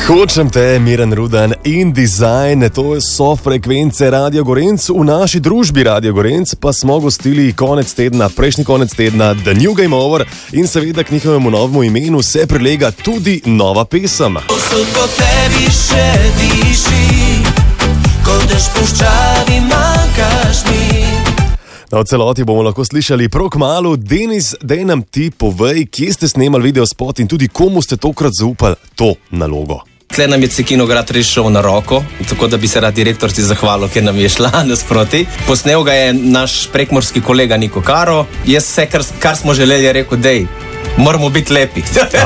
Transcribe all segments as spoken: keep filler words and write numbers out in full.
Hočem te, Miran Rudan in Design, to so frekvence Radio Gorenc. V naši družbi Radio Gorenc pa smo gostili konec tedna, prejšnji konec tedna The New Game Over in seveda k njihovemu novemu imenu se prilega tudi nova pesem. Posod po tebi še diši, ko te spuščavi manjkaš mi. Na celoti bomo lahko slišali prav kmalu. Denis, daj nam ti povej, kje ste snemali videospot in tudi komu ste tokrat zaupali to nalogo. Tle nam je Cekinograd rešil na roko, tako da bi se rad direktorci zahvalil, ker nam je šla nasproti. Posnel ga je naš prekmorski kolega Niko Karo. Jaz vse, kar, kar smo želeli, je rekel, dej, moramo biti lepi.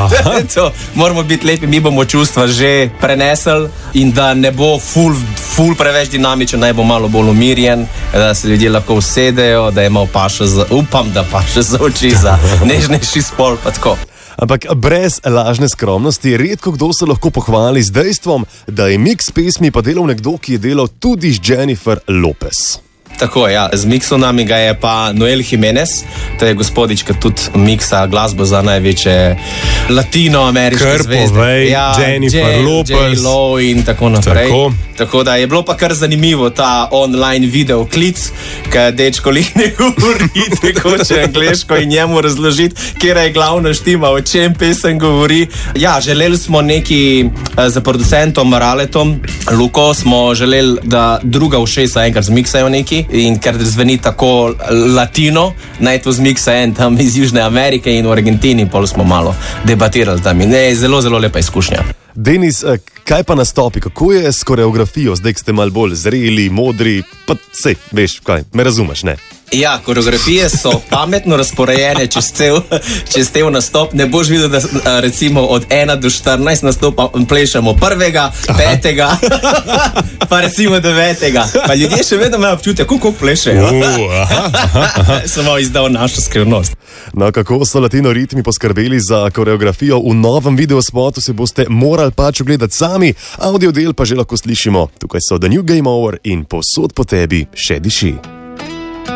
to, moramo biti lepi, mi bomo čustva že prenesli in da ne bo ful, ful preveč dinamičen, naj bo malo bolj umirjen, da se ljudje lahko usedejo, da je malo paše za, upam, da paše za oči, za nežnejši spol, pa tako. Ampak brez lažne skromnosti, redko kdo se lahko pohvali z dejstvom, da je miks pesmi pa delal nekdo, ki je delal tudi z Jennifer Lopez. Tako, ja, z miksom nami ga je pa Noel Jimenez, to je gospodič, ki tudi miksa glasbo za največje latinoameriške zvezde. Povej, ja, Jennifer Lopez. J-Lo in tako naprej. Tako. Tako da je bilo pa kar zanimivo ta online video klic, ki dečko li ne govori, tako če angleško in njemu razložiti, kjera je glavna štima, o čem pesem govori. Ja, želeli smo neki za producentom Raletom, Luko, smo želeli, da druga ušesa enkrat zmiksajo neki in ker zveni tako latino, naj to zmiksa en tam iz Južne Amerike in v Argentini, pol smo malo debatirali tam in je zelo, zelo lepa izkušnja. Denis, kaj pa nastopi, kako je s koreografijo, zdaj ste malo bolj zreli, modri, pa sej, veš, kaj, me razumeš, ne? Ja, koreografije so pametno razporejene čez cel, čez cel nastop. Ne boš videl, da recimo od ena do štirinajst nastopa plešamo prvega, petega, pa recimo devetega. Pa ljudje še vedno imajo občutek, kako plešejo. Samo izdal našo skrivnost. No, kako so latino ritmi poskrbeli za koreografijo v novem videospotu, se boste morali pač ogledati sami. Audio del pa že lahko slišimo. Tukaj so The New Game Over in Posod po tebi še diši.